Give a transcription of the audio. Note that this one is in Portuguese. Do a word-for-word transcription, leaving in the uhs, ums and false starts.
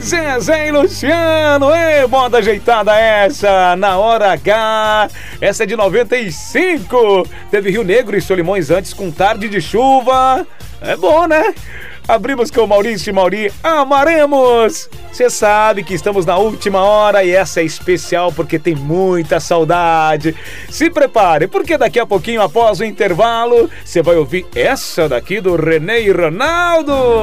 Zezé e Luciano, ei, moda ajeitada essa, na hora H, essa é de noventa e cinco, teve Rio Negro e Solimões antes com Tarde de Chuva, é bom, né? Abrimos com Maurício e Mauri, amaremos! Você sabe que estamos na última hora e essa é especial porque tem muita saudade. Se prepare, porque daqui a pouquinho, após o intervalo, você vai ouvir essa daqui do René e Ronaldo.